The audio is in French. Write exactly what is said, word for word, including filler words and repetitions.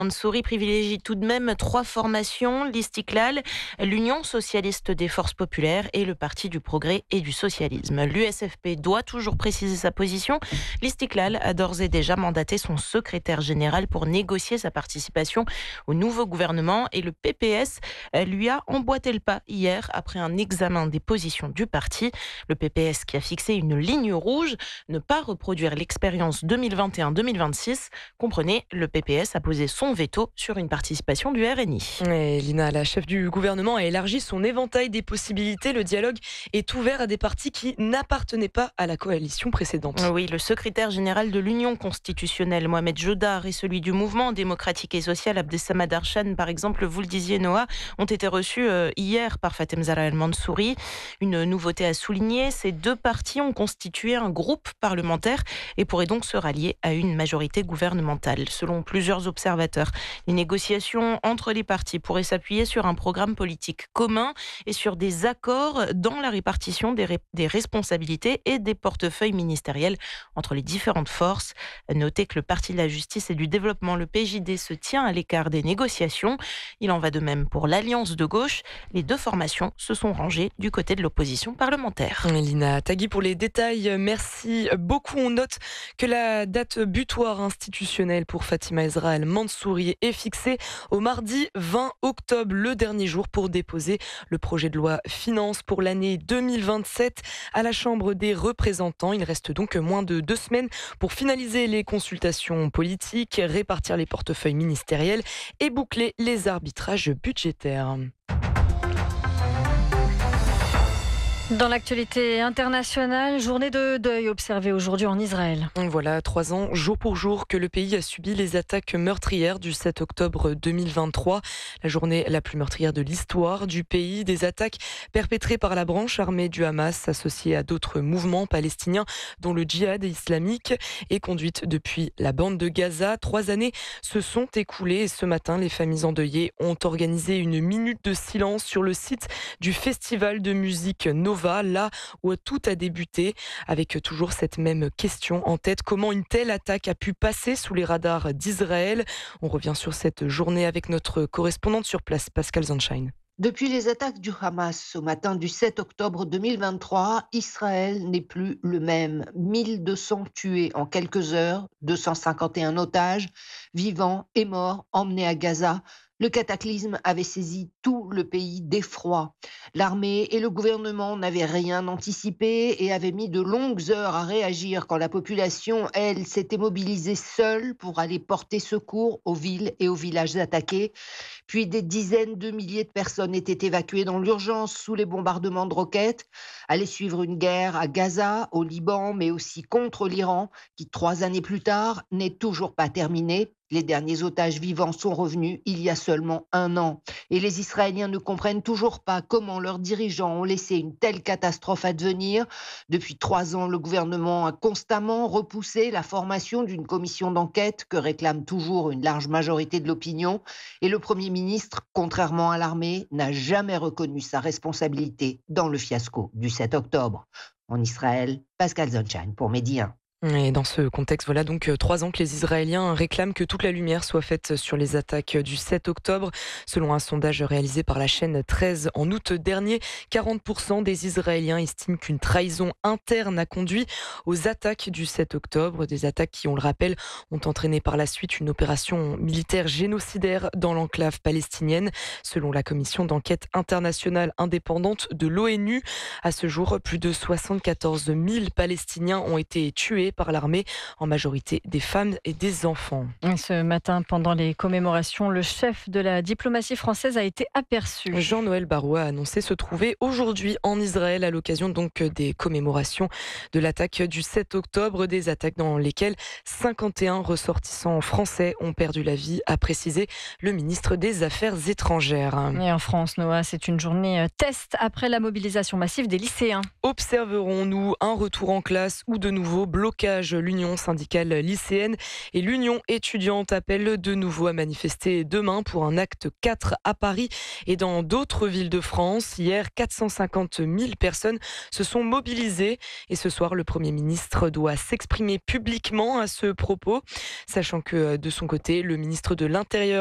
Mansouri privilégie tout de même trois formations, l'Istiklal, l'Union socialiste des forces populaires et le Parti du progrès et du socialisme. L'U S F P doit toujours préciser sa position. L'Istiklal a d'ores et déjà mandaté son secrétaire général pour négocier sa participation au nouveau gouvernement et le P P S lui a emboîté le pas hier après un examen des positions du parti. Le P P S qui a fixé une ligne rouge, ne pas reproduire l'expérience deux mille vingt et un deux mille vingt-six. Comprenez, le P P S a posé son veto sur une participation du R N I. Et Lina, la chef du gouvernement, a élargi son éventail des possibilités. Le dialogue est ouvert à des partis qui n'appartenaient pas à la coalition précédente. Oui, le secrétaire général de l'Union constitutionnelle, Mohamed Jodar, et celui du mouvement démocratique et social, Abdessamad Archan, par exemple, vous le disiez, Noah, ont été reçus hier par Fatem Zahra El Mansouri. Une nouveauté à souligner, ces deux partis ont constitué un groupe parlementaire et pourraient donc se rallier à une majorité gouvernementale. Selon plusieurs observateurs, les négociations entre les partis pourraient s'appuyer sur un programme politique commun et sur des accords dans la répartition des, ré- des responsabilités et des portefeuilles ministériels entre les différentes forces. Notez que le Parti de la justice et du développement, le P J D, se tient à l'écart des négociations. Il en va de même pour l'Alliance de gauche. Les deux formations se sont rangées du côté de l'opposition parlementaire. Lina Tagui pour les détails, merci beaucoup. On note que la date butoir institutionnelle pour Fatima Zahra El Mansouri est fixée au mardi vingt octobre, le dernier jour pour déposer le projet de loi finances pour l'année deux mille vingt-sept à la Chambre des représentants. Il reste donc moins de deux semaines pour finaliser les consultations politiques, répartir les portefeuilles ministériels et boucler les arbitrages budgétaires. Dans l'actualité internationale, journée de deuil observée aujourd'hui en Israël. Voilà, trois ans, jour pour jour, que le pays a subi les attaques meurtrières du sept octobre deux mille vingt-trois. La journée la plus meurtrière de l'histoire du pays. Des attaques perpétrées par la branche armée du Hamas, associée à d'autres mouvements palestiniens, dont le djihad islamique, et conduite depuis la bande de Gaza. Trois années se sont écoulées et ce matin, les familles endeuillées ont organisé une minute de silence sur le site du festival de musique Nova, là où tout a débuté, avec toujours cette même question en tête: comment une telle attaque a pu passer sous les radars d'Israël? On revient sur cette journée avec notre correspondante sur place, Pascal Zanschein. Depuis les attaques du Hamas au matin du sept octobre deux mille vingt-trois, Israël n'est plus le même. mille deux cents tués en quelques heures, deux cent cinquante et un otages, vivants et morts, emmenés à Gaza. Le cataclysme avait saisi tout le pays d'effroi. L'armée et le gouvernement n'avaient rien anticipé et avaient mis de longues heures à réagir quand la population, elle, s'était mobilisée seule pour aller porter secours aux villes et aux villages attaqués. Puis des dizaines de milliers de personnes étaient évacuées dans l'urgence sous les bombardements de roquettes. Allait suivre une guerre à Gaza, au Liban, mais aussi contre l'Iran, qui trois années plus tard n'est toujours pas terminée. Les derniers otages vivants sont revenus il y a seulement un an. Et les Israéliens ne comprennent toujours pas comment leurs dirigeants ont laissé une telle catastrophe advenir. Depuis trois ans, le gouvernement a constamment repoussé la formation d'une commission d'enquête que réclame toujours une large majorité de l'opinion. Et le Premier ministre, contrairement à l'armée, n'a jamais reconnu sa responsabilité dans le fiasco du sept octobre. En Israël, Pascal Zonshine pour Midi un. Et dans ce contexte, voilà donc euh, trois ans que les Israéliens réclament que toute la lumière soit faite sur les attaques du sept octobre. Selon un sondage réalisé par la chaîne treize en août dernier, quarante pour cent des Israéliens estiment qu'une trahison interne a conduit aux attaques du sept octobre. Des attaques qui, on le rappelle, ont entraîné par la suite une opération militaire génocidaire dans l'enclave palestinienne. Selon la commission d'enquête internationale indépendante de l'ONU, à ce jour, plus de soixante-quatorze mille Palestiniens ont été tués par l'armée, en majorité des femmes et des enfants. Ce matin, pendant les commémorations, le chef de la diplomatie française a été aperçu. Jean-Noël Barrot a annoncé se trouver aujourd'hui en Israël à l'occasion donc des commémorations de l'attaque du sept octobre, des attaques dans lesquelles cinquante et un ressortissants français ont perdu la vie, a précisé le ministre des Affaires étrangères. Et en France, Noah, c'est une journée test après la mobilisation massive des lycéens. Observerons-nous un retour en classe ou de nouveau blocage blocage. L'Union syndicale lycéenne et l'Union étudiante appellent de nouveau à manifester demain pour un acte quatre à Paris et dans d'autres villes de France. Hier, quatre cent cinquante mille personnes se sont mobilisées et ce soir, le Premier ministre doit s'exprimer publiquement à ce propos, sachant que de son côté, le ministre de l'Intérieur